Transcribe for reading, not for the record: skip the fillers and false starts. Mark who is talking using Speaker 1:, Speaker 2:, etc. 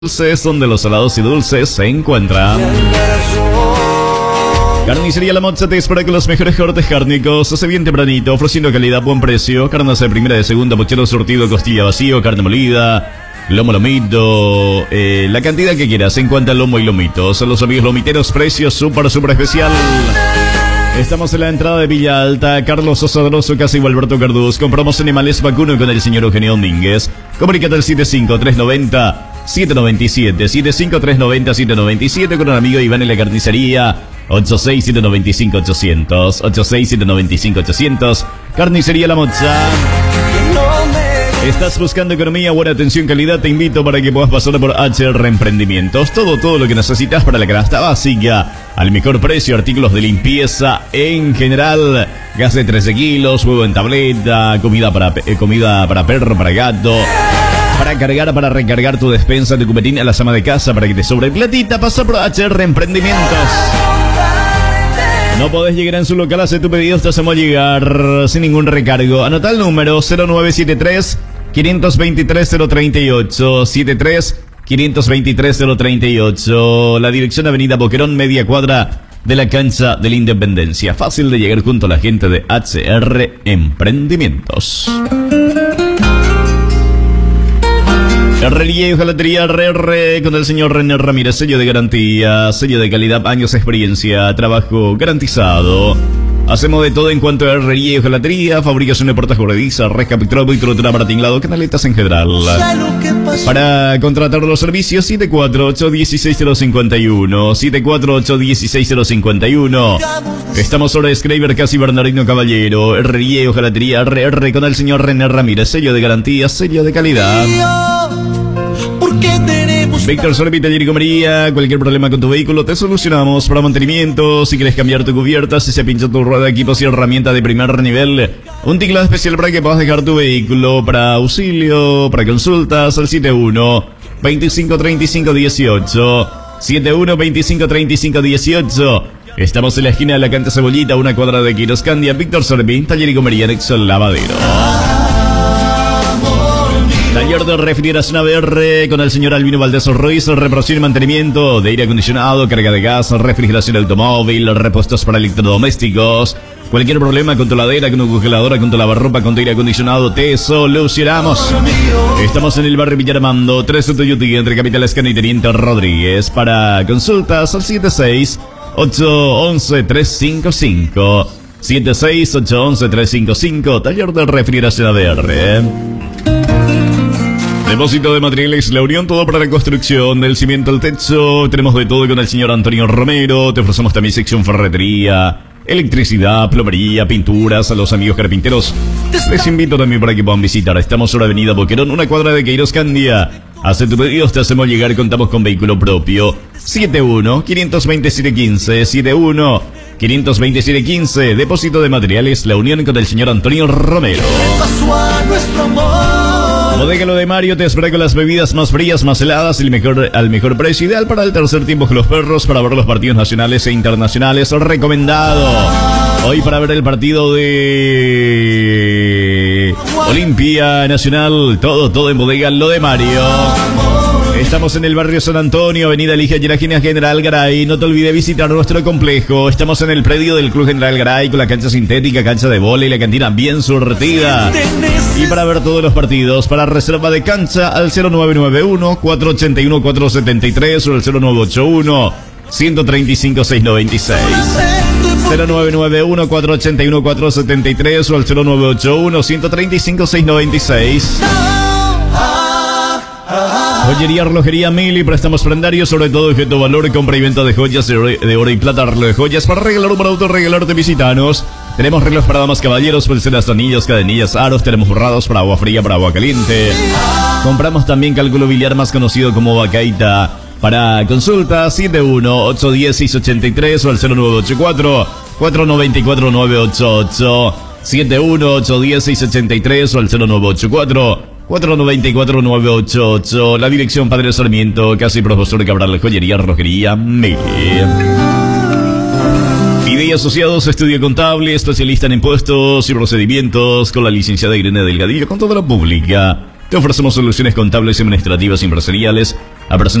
Speaker 1: Dulces, donde los salados y dulces se encuentran. Carnicería La Mozza te espera con los mejores cortes cárnicos. Hace bien tempranito, ofreciendo calidad, buen precio. Carnes de primera, de segunda, puchero surtido, costilla vacío, carne molida, lomo, lomito, la cantidad que quieras en cuanto al lomo y lomitos. A los amigos lomiteros, precios súper especial. Estamos en la entrada de Villa Alta, Carlos Sosa Droso, casi Alberto Cardús. Compramos animales vacuno con el señor Eugenio Domínguez. Comunícate al 75390-797, 75390-797 con un amigo Iván en la carnicería. 86795-800, 86795-800. Carnicería La Mozza. ¿Estás buscando economía, buena atención, calidad? Te invito para que puedas pasar por HR Emprendimientos. Todo lo que necesitas para la canasta básica. Al mejor precio, artículos de limpieza en general. Gas de 13 kilos, huevo en tableta, comida para perro, para gato. Para cargar, para recargar tu despensa de cupetín a la ama de casa para que te sobre platita. Pasa por HR Emprendimientos. No podés llegar en su local, hace tu pedido, te hacemos llegar sin ningún recargo. Anota el número 0973-523-038, 73-523-038. La dirección Avenida Boquerón, media cuadra de la cancha de la Independencia. Fácil de llegar junto a la gente de HR Emprendimientos. Herrería y hojalatería RR con el señor René Ramírez, sello de garantía, sello de calidad, años de experiencia, trabajo garantizado. Hacemos de todo en cuanto a herrería y hojalatería, fabricación de puertas corredizas, resca, pictrobo y trotura para tinglado, canaletas en general. Para contratar los servicios, 748-16051, 748-16051. Estamos sobre Schreiber, casi Bernardino Caballero. Herrería y hojalatería RR con el señor René Ramírez, sello de garantía, sello de calidad. Víctor Sorbi, taller y comería. Cualquier problema con tu vehículo te solucionamos. Para mantenimiento, si quieres cambiar tu cubierta, si se pincha tu rueda, equipos y herramientas de primer nivel, un teclado especial para que puedas dejar tu vehículo. Para auxilio, para consultas, al 71-2535-18, 71-2535-18. Estamos en la esquina de la Canta Cebollita, una cuadra de Quiroscandia. Víctor Sorbi, taller y comería, anexo al lavadero. Taller de refrigeración ABR con el señor Albino Valdés Ruiz, reparación y mantenimiento de aire acondicionado, carga de gas, refrigeración automóvil, repuestos para electrodomésticos. Cualquier problema con tu heladera, con tu congeladora, con tu lavarropa, con tu aire acondicionado, te solucionamos. Estamos en el barrio Villarmando, 3 Utuyuti, entre Capital Escana y Teniente Rodríguez. Para consultas al 76-811-355, 76-811-355, taller de refrigeración ABR. Depósito de materiales La Unión, todo para la construcción, del cimiento al techo. Tenemos de todo con el señor Antonio Romero. Te ofrecemos también sección ferretería, electricidad, plomería, pinturas. A los amigos carpinteros les invito también para que puedan visitar. Estamos sobre Avenida Boquerón, una cuadra de Quiroscandia. Hace tu pedido, te hacemos llegar, contamos con vehículo propio. 71-527-15, 71-527-15. Depósito de materiales La Unión con el señor Antonio Romero. Bodega Lo de Mario te espera con las bebidas más frías, más heladas y al mejor precio. Ideal para el tercer tiempo con los perros, para ver los partidos nacionales e internacionales. Recomendado. Hoy para ver el partido de Olimpia Nacional. Todo en Bodega Lo de Mario. Estamos en el barrio San Antonio, avenida Ligia Yeragina, General Garay. No te olvides visitar nuestro complejo. Estamos en el predio del Club General Garay con la cancha sintética, cancha de vóley y la cantina bien surtida. Y para ver todos los partidos, para reserva de cancha al 0991-481-473 o el 0981-135-696. 0991-481-473 o el 0981-135-696. Joyería, relojería, Mili, préstamos prendarios, sobre todo objeto valor, compra y venta de joyas de oro y plata, reloj de joyas para regalar o para autorregalarte, visitanos. Tenemos relojes para damas, caballeros, pulseras, anillos, cadenillas, aros, tenemos borrados para agua fría, para agua caliente. Compramos también cálculo biliar, más conocido como Bacaita. Para consulta, 71-810-683 o al 0984-494-988, 71-810-683 o al 0984-494-988. La dirección Padre Sarmiento, casi Profesor Cabral, joyería, relojería, Mili. Pide Asociados, estudio contable, especialista en impuestos y procedimientos, con la licenciada Irene Delgadillo, con toda la pública. Te ofrecemos soluciones contables y administrativas empresariales a presentar